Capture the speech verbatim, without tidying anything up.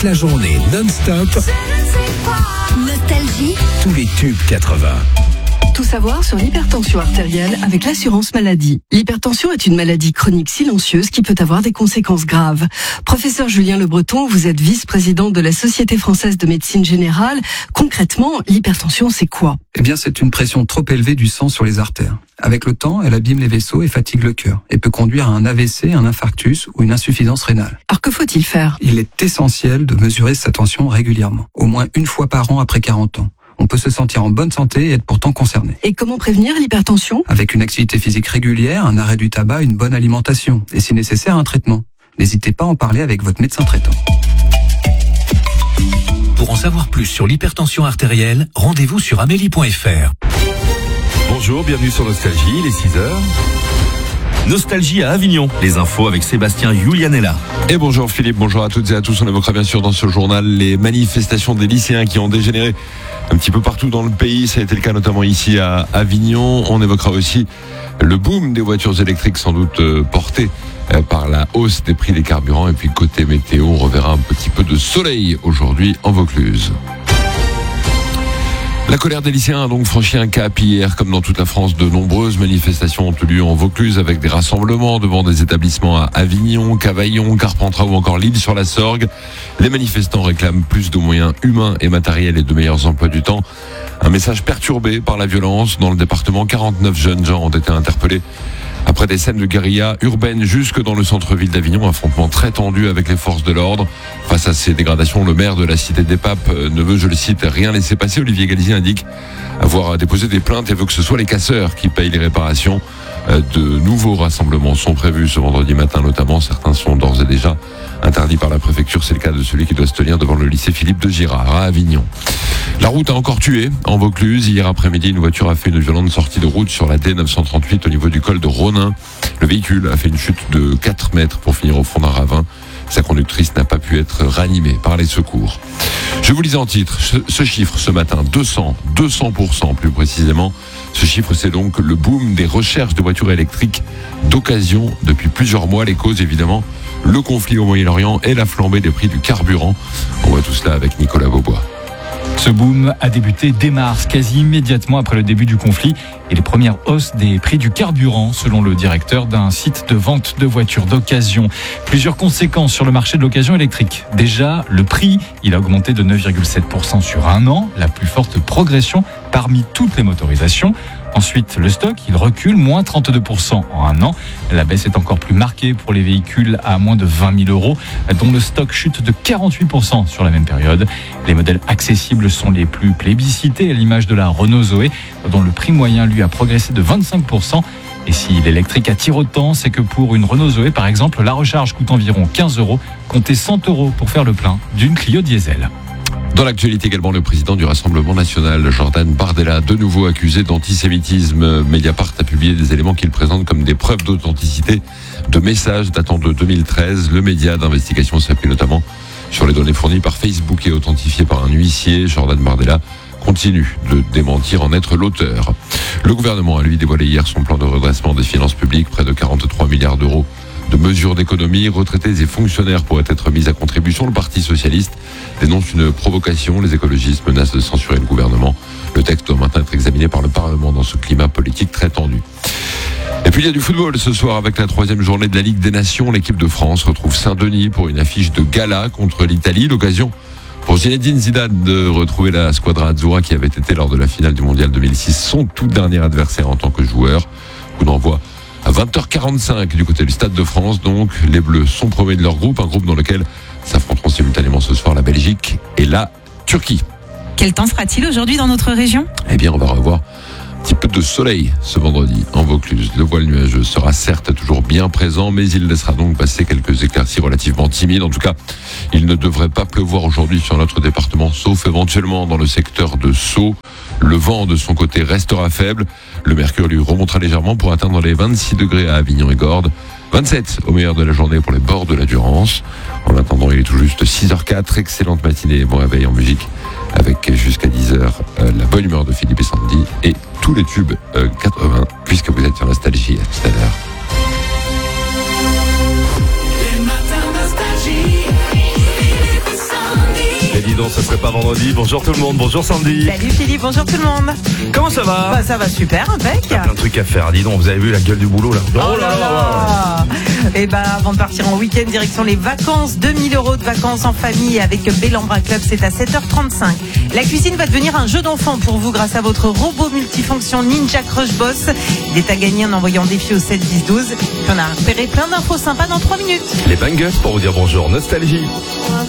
toute la journée, non-stop. Nostalgie. Tous les tubes quatre-vingts. Tout savoir sur l'hypertension artérielle avec l'assurance maladie. L'hypertension est une maladie chronique silencieuse qui peut avoir des conséquences graves. Professeur Julien Le Breton, vous êtes vice-président de la Société française de médecine générale. Concrètement, l'hypertension, c'est quoi ? Eh bien, c'est une pression trop élevée du sang sur les artères. Avec le temps, elle abîme les vaisseaux et fatigue le cœur et peut conduire à un A V C, un infarctus ou une insuffisance rénale. Alors que faut-il faire ? Il est essentiel de mesurer sa tension régulièrement, au moins une fois par an après quarante ans. On peut se sentir en bonne santé et être pourtant concerné. Et comment prévenir l'hypertension ? Avec une activité physique régulière, un arrêt du tabac, une bonne alimentation et si nécessaire un traitement. N'hésitez pas à en parler avec votre médecin traitant. Pour en savoir plus sur l'hypertension artérielle, rendez-vous sur amélie point f r. Bonjour, bienvenue sur Nostalgie, il est six heures. Nostalgie à Avignon. Les infos avec Sébastien Julianella. Et bonjour Philippe, bonjour à toutes et à tous. On évoquera bien sûr dans ce journal les manifestations des lycéens qui ont dégénéré un petit peu partout dans le pays. Ça a été le cas notamment ici à Avignon. On évoquera aussi le boom des voitures électriques, sans doute porté par la hausse des prix des carburants. Et puis côté météo, on reverra un petit peu de soleil aujourd'hui en Vaucluse. La colère des lycéens a donc franchi un cap hier. Comme dans toute la France, de nombreuses manifestations ont eu lieu en Vaucluse avec des rassemblements devant des établissements à Avignon, Cavaillon, Carpentras ou encore L'Isle-sur-la-Sorgue. Les manifestants réclament plus de moyens humains et matériels et de meilleurs emplois du temps. Un message perturbé par la violence. Dans le département, quarante-neuf jeunes gens ont été interpellés après des scènes de guérilla urbaine jusque dans le centre-ville d'Avignon, affrontement très tendu avec les forces de l'ordre. Face à ces dégradations, le maire de la cité des Papes ne veut, je le cite, rien laisser passer. Olivier Galizier indique avoir déposé des plaintes et veut que ce soit les casseurs qui payent les réparations. De nouveaux rassemblements sont prévus ce vendredi matin notamment. Certains sont d'ores et déjà interdits par la préfecture. C'est le cas de celui qui doit se tenir devant le lycée Philippe de Girard à Avignon. La route a encore tué en Vaucluse. Hier après-midi, une voiture a fait une violente sortie de route sur la D neuf cent trente-huit au niveau du col de Ronin. Le véhicule a fait une chute de quatre mètres pour finir au fond d'un ravin. Sa conductrice n'a pas pu être ranimée par les secours. Je vous lisais en titre ce, ce chiffre ce matin, deux cents, deux cents pour cent plus précisément. Ce chiffre, c'est donc le boom des recherches de voitures électriques d'occasion depuis plusieurs mois. Les causes, évidemment, le conflit au Moyen-Orient et la flambée des prix du carburant. On voit tout cela avec Nicolas Beaubois. Ce boom a débuté dès mars, quasi immédiatement après le début du conflit et les premières hausses des prix du carburant, selon le directeur d'un site de vente de voitures d'occasion. Plusieurs conséquences sur le marché de l'occasion électrique. Déjà, le prix, il a augmenté de neuf virgule sept pour cent sur un an, la plus forte progression parmi toutes les motorisations. Ensuite, le stock, il recule, moins trente-deux pour cent en un an. La baisse est encore plus marquée pour les véhicules à moins de vingt mille euros, dont le stock chute de quarante-huit pour cent sur la même période. Les modèles accessibles sont les plus plébiscités, à l'image de la Renault Zoé, dont le prix moyen, lui, a progressé de vingt-cinq pour cent. Et si l'électrique attire autant, c'est que pour une Renault Zoé, par exemple, la recharge coûte environ quinze euros, comptez cent euros pour faire le plein d'une Clio diesel. Dans l'actualité également, le président du Rassemblement national, Jordan Bardella, de nouveau accusé d'antisémitisme. Mediapart a publié des éléments qu'il présente comme des preuves d'authenticité de messages datant de deux mille treize. Le média d'investigation s'appuie notamment sur les données fournies par Facebook et authentifiées par un huissier. Jordan Bardella continue de démentir en être l'auteur. Le gouvernement a lui dévoilé hier son plan de redressement des finances publiques, près de quarante-trois milliards d'euros de mesures d'économie. Retraités et fonctionnaires pourraient être mis à contribution. Le Parti socialiste dénonce une provocation. Les écologistes menacent de censurer le gouvernement. Le texte doit maintenant être examiné par le Parlement dans ce climat politique très tendu. Et puis il y a du football ce soir avec la troisième journée de la Ligue des Nations. L'équipe de France retrouve Saint-Denis pour une affiche de gala contre l'Italie. L'occasion pour Zinedine Zidane de retrouver la Squadra Azzurra qui avait été lors de la finale du Mondial deux mille six son tout dernier adversaire en tant que joueur. Coup d'envoi à vingt heures quarante-cinq du côté du Stade de France. Donc les Bleus sont premiers de leur groupe, un groupe dans lequel s'affronteront simultanément ce soir la Belgique et la Turquie. Quel temps fera-t-il aujourd'hui dans notre région ? Eh bien, on va revoir un petit peu de soleil ce vendredi en Vaucluse. Le voile nuageux sera certes toujours bien présent, mais il laissera donc passer quelques éclaircies relativement timides. En tout cas, il ne devrait pas pleuvoir aujourd'hui sur notre département, sauf éventuellement dans le secteur de Sceaux. Le vent, de son côté, restera faible. Le mercure lui remontera légèrement pour atteindre les vingt-six degrés à Avignon et Gordes. vingt-sept au meilleur de la journée pour les bords de la Durance. En attendant, il est tout juste six heures quatre. Excellente matinée, bon réveil en musique avec jusqu'à dix heures euh, la bonne humeur de Philippe et Sandy et tous les tubes euh, quatre-vingts puisque vous êtes sur Nostalgie. À tout à l'heure. Les matins Nostalgie, Philippe et Sandy. sinon ça serait pas vendredi. Bonjour tout le monde, bonjour Sandy. Salut Philippe, bonjour tout le monde. Comment ça va? Bah, ça va super, impec. T'as plein de trucs à faire, dis donc, vous avez vu la gueule du boulot là? Oh là là. Et ben avant de partir en week-end, direction les vacances, deux mille euros de vacances en famille avec Bellambra Club, c'est à sept heures trente-cinq. La cuisine va devenir un jeu d'enfant pour vous grâce à votre robot multifonction Ninja Crush Boss. Il est à gagner en envoyant défi au sept dix douze. On a repéré plein d'infos sympas dans trois minutes. Les bangers pour vous dire bonjour, Nostalgie.